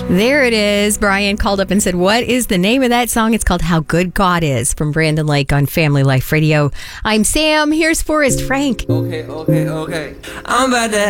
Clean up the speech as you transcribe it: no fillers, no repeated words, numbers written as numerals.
There it is. Brian called up and said, what is the name of that song? It's called How Good God Is from Brandon Lake on Family Life Radio. I'm Sam. Here's Forrest Frank. Okay. I'm about to